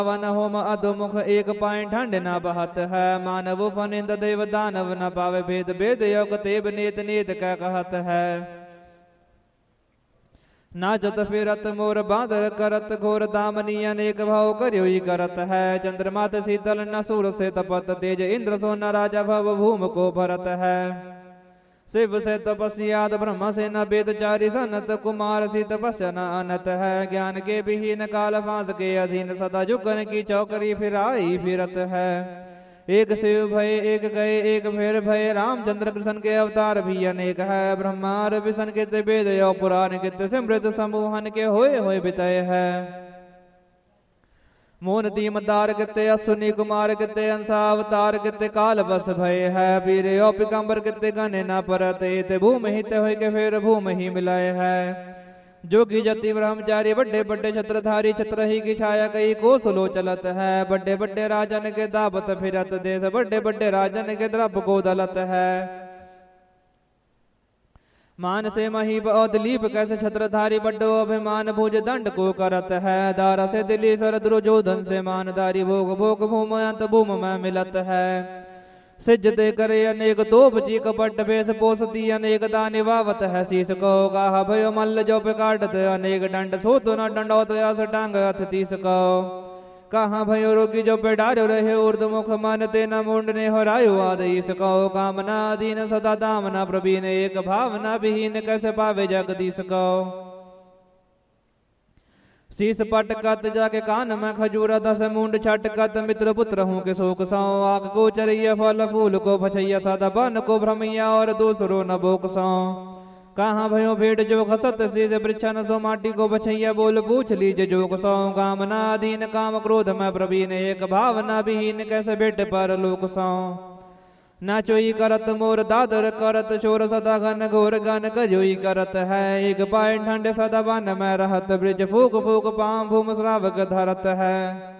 One home अधोमुख एक पाए ठंड न बहत है। मानव फनिंद देव दानव न पावे भेद भेद योग तेब नेत नेत कह कहत है। नाचत फिरत मोर बांदर करत घोर दामनी अनेक भाव करियोई करत है। चंद्रमात शीतल न सूर से तपत तेज इंद्र सोन राजा भव भूम को भरत है। शिव से तपस्याद ब्रह्म से न वेद चारि सनत कुमार सी तपस्या न अनत है। ज्ञान के विहीन काल फांस के अधीन सदा जुगन की चौकरी फिराई फिरत है। एक शिव भय एक गए एक फिर भय रामचंद्र कृष्ण के अवतार भी अनेक है। ब्रह्मार विष्णु के वेद यो पुराण कित समृद्ध समूहन के होए बितय है। मोन दीमदार किते अश्विनी कुमार किते अंशावतार किते काल बस भय है। वीर पिकम्बर किते गने न परते ते भूम हित हो के फिर भूम ही मिलाए है। जोगी जति ब्रह्मचारी बड़े बड़े छत्रधारी छत्र ही की छाया कई कोसलो चलत है। बड़े बड़े राजन के दावत फिरत देश बड़े बड़े राजन के द्रव को दलत है। मान से महीप और दिलीप कैसे छत्रधारी बड्डो अभिमान भुज दंड को करत है। दारा से दिली सर दुर्योधन से मानदारी भोग भोग भूम अंत भूम में मिलत है। सिज दे करे अनेक तोप जी कपट बेस पोसती अनेक दानि वावत है। शीस को गाह भयो मल्ल जो पे काटत अनेक दंड सो तो न दंडौत अस टांग अथ तीस को। कहाँ भयो रोगी जो पे डारो रहे ऊर्धमुख मन ते न मुंड ने हरायो आदेश कहो। कामना दीन सदा दामना प्रवीण एक भावना विहीन कैसे पावे जगदीश कहो। शीस पटकत जाके कान में खजूरा दस मुंड छटकत मित्र पुत्र हूँ के शोक सौ। आग को चरिया फल फूल को भछैया सदा बन को भ्रमैया और दूसरो न बोक सौ। कहाँ भयो भेड़ जो खसत शीस वृक्षन सो माटी को बछैया बोल पूछ लीज जोग सौ। कामना दीन काम क्रोध में प्रवीण एक भावना विहीन कैसे बेट पर लोक सौ। नाचोई करत मोर दादर करत चोर सदा घन घोर गन कजोई करत है। एक पाए ठंड सदा वन में रहत ब्रिज फूक फूक पाम भूम श्रावक धरत है।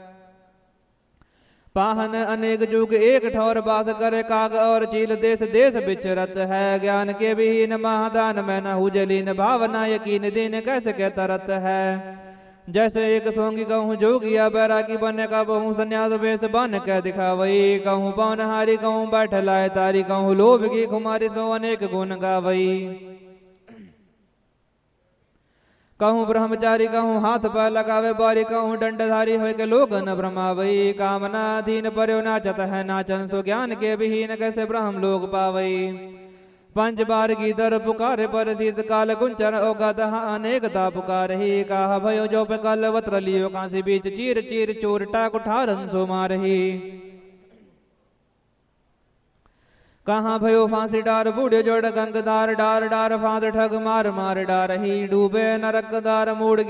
पाहन अनेक जुग एक ठौर बास करे काग और चील देश देश विचरत है। ज्ञान के विहीन महादान में न हुजलीन भावना यकीन दीन कैसे के तरत है। जैसे एक सोंगी कहूँ जोगिया बैरागी बने का बहु संन्यास वेश बन के दिखावई। कहूँ पवन हारी कहूँ बैठ लाए तारी कहूँ लोभ की कुमारी सो अनेक गुण गावई। कहूँ ब्रह्मचारी कहूँ हाथ पर लगावे बारी कहूँ दंडधारी हो के लोग न भ्रमावई। कामना दीन पर्यो नाचत है नाचन सो ज्ञान के विहीन कैसे ब्रह्म लोग पावई। पंच बार की दर पुकारे पर शीतकाल कुंचर ओ गदहा अनेकता पुकार ही। कहा भयो जो पे कल वत्र लियो कांसी बीच चीर चीर चोर टाक उठारन सो मारही। कहाँ भयो फांसी डार बूढ़े जोड़ गंगदार डार डार फांद ठग मार मार डारही। डूबे नरक दार मूड